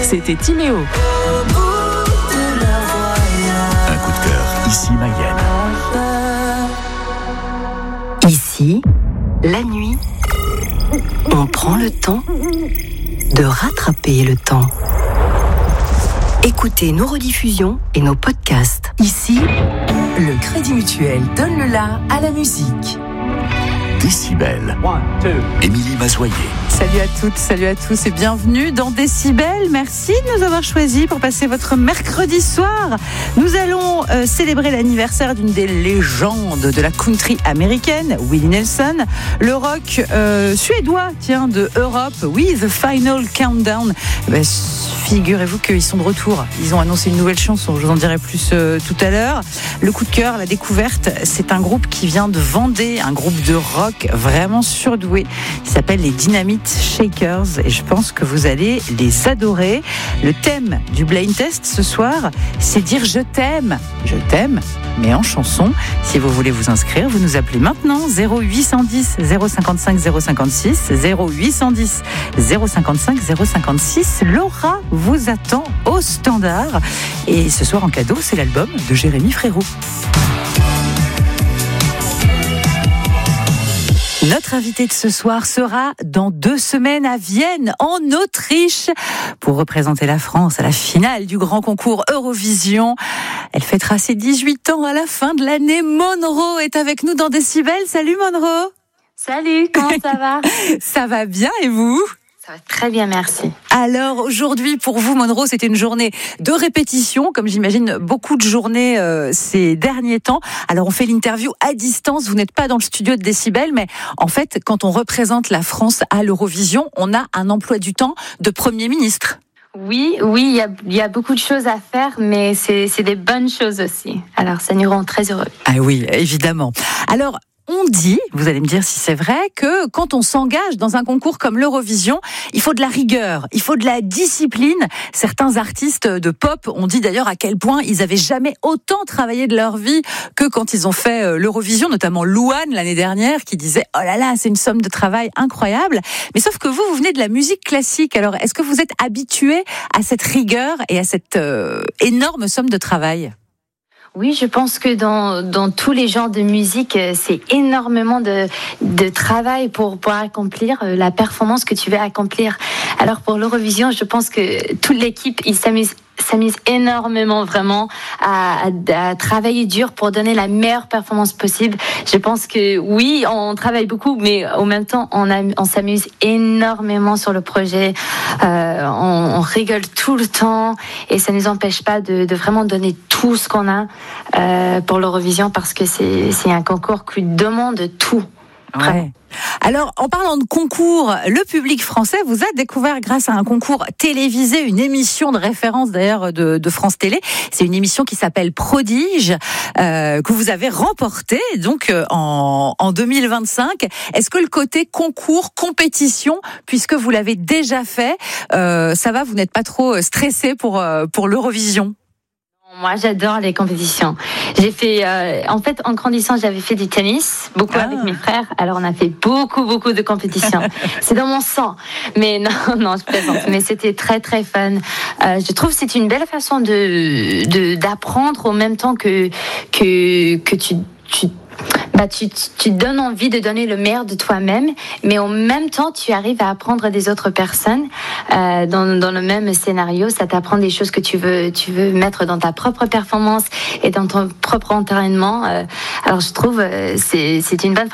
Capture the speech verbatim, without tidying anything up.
c'était Timéo. Un coup de cœur, ici Mayenne. Ici, la nuit, on prend le temps de rattraper le temps. Écoutez nos rediffusions et nos podcasts. Ici, le Crédit Mutuel donne le la à la musique. Décibel. Émilie Mazoyer. Salut à toutes, salut à tous et bienvenue dans Décibel. Merci de nous avoir choisis pour passer votre mercredi soir. Nous allons euh, célébrer l'anniversaire d'une des légendes de la country américaine, Willie Nelson. Le rock euh, suédois, tiens, de Europe, oui, The Final Countdown. Eh ben, figurez-vous qu'ils sont de retour. Ils ont annoncé une nouvelle chanson, je vous en dirai plus euh, tout à l'heure. Le coup de cœur, la découverte, c'est un groupe qui vient de Vendée, un groupe de rock vraiment surdoué. Il s'appelle les Dynamite Shakers et je pense que vous allez les adorer. Le thème du Blind Test ce soir, c'est dire je t'aime. Je t'aime, mais en chanson. Si vous voulez vous inscrire, vous nous appelez maintenant zéro huit un zéro zéro cinquante-cinq zéro cinquante-six, zéro huit un zéro zéro cinquante-cinq zéro cinquante-six. Laura vous attend au standard. Et ce soir en cadeau, c'est l'album de Jérémy Frérot. Notre invitée de ce soir sera dans deux semaines à Vienne, en Autriche, pour représenter la France à la finale du grand concours Eurovision. Elle fêtera ses dix-huit ans à la fin de l'année. Monroe est avec nous dans Décibel. Salut Monroe. Salut, comment ça va? Ça va bien et vous? Ça va très bien, merci. Alors aujourd'hui, pour vous, Monroe, c'était une journée de répétition, comme j'imagine beaucoup de journées euh, ces derniers temps. Alors on fait l'interview à distance, vous n'êtes pas dans le studio de Décibel, mais en fait, quand on représente la France à l'Eurovision, on a un emploi du temps de Premier ministre. Oui, oui, il y a, y a beaucoup de choses à faire, mais c'est, c'est des bonnes choses aussi. Alors ça nous rend très heureux. Ah oui, évidemment. Alors, on dit, vous allez me dire si c'est vrai, que quand on s'engage dans un concours comme l'Eurovision, il faut de la rigueur, il faut de la discipline. Certains artistes de pop ont dit d'ailleurs à quel point ils avaient jamais autant travaillé de leur vie que quand ils ont fait l'Eurovision, notamment Louane l'année dernière qui disait « Oh là là, c'est une somme de travail incroyable ». Mais sauf que vous, vous venez de la musique classique. Alors, est-ce que vous êtes habitué à cette rigueur et à cette euh, énorme somme de travail ? Oui, je pense que dans, dans tous les genres de musique, c'est énormément de, de travail pour, pour accomplir la performance que tu veux accomplir. Alors pour l'Eurovision, je pense que toute l'équipe, ils s'amusent s'amuse énormément vraiment à, à, à travailler dur pour donner la meilleure performance possible. Je pense que oui, on travaille beaucoup, mais en même temps, on, a, on s'amuse énormément sur le projet. Euh, on, on rigole tout le temps et ça ne nous empêche pas de, de vraiment donner tout ce qu'on a euh, pour l'Eurovision parce que c'est, c'est un concours qui demande tout. Ouais. Alors, en parlant de concours, le public français vous a découvert grâce à un concours télévisé, une émission de référence d'ailleurs de, de France Télé. C'est une émission qui s'appelle Prodige, euh, que vous avez remportée donc en, en deux mille vingt-cinq. Est-ce que le côté concours, compétition, puisque vous l'avez déjà fait, euh, ça va, vous n'êtes pas trop stressé pour, pour l'Eurovision ? Moi, j'adore les compétitions. J'ai fait, euh, en fait, en grandissant, j'avais fait du tennis, beaucoup ah. avec mes frères. Alors, on a fait beaucoup, beaucoup de compétitions. C'est dans mon sang. Mais non, non, je plaisante. Mais c'était très, très fun. Euh, je trouve que c'est une belle façon de, de, d'apprendre en même temps que, que, que tu, tu, bah, tu, tu te donnes envie de donner le meilleur de toi-même, mais en même temps, tu arrives à apprendre des autres personnes euh, dans, dans le même scénario. Ça t'apprend des choses que tu veux, tu veux mettre dans ta propre performance et dans ton propre entraînement. Euh, alors, je trouve euh, c'est, c'est une bonne